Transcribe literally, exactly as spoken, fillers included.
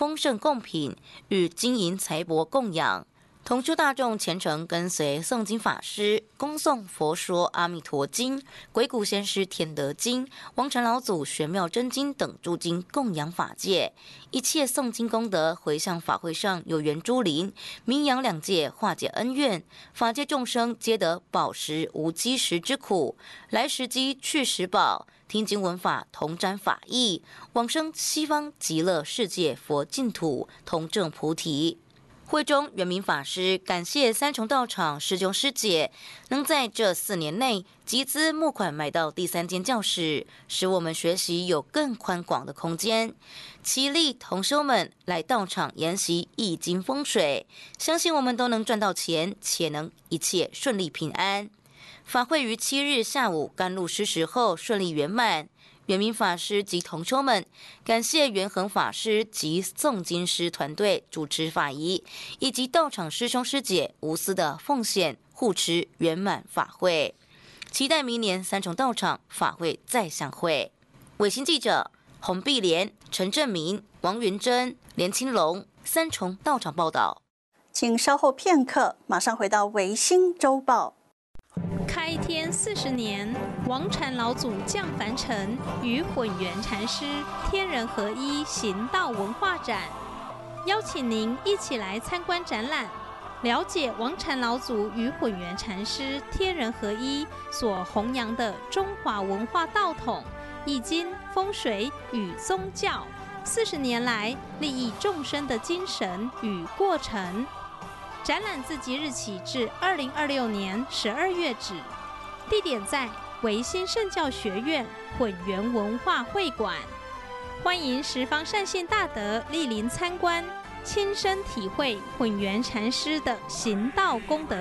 丰盛贡品与金银财帛供养。同修大众虔诚跟随诵经法师恭诵佛说阿弥陀经、鬼谷先师天德经、王禅老祖玄妙真经等诸经供养法界，一切诵经功德回向法会上有缘诸灵，名扬两界，化解恩怨，法界众生皆得饱食无饥食之苦，来时饥去时饱，听经闻法同沾法益，往生西方极乐世界佛净土，同证菩提。会中圆明法师感谢三重道场师兄师姐能在这四年内集资募款买到第三间教室，使我们学习有更宽广的空间。齐力同修们来道场研习易经风水，相信我们都能赚到钱，且能一切顺利平安。法会于七日下午甘露施食后顺利圆满。圆明法师及同修们感谢元恒法师及诵经师团队主持法仪，以及道场师兄师姐无私的奉献护持圆满法会，期待明年三重道场法会再相会。卫星记者洪碧莲、陈正明、王云珍、连青龙三重道场报道。 请稍后片刻，马上回到维新周报。 开天四十年，王禅老祖降凡尘，与混元禅师天人合一行道文化展，邀请您一起来参观展览，了解王禅老祖与混元禅师天人合一所弘扬的中华文化道统、易经、风水与宗教四十年来利益众生的精神与过程。展览自即日起至二零二六年十二月止，地点在维新圣教学院混元文化会馆，欢迎十方善信大德莅临参观，亲身体会混元禅师的行道功德。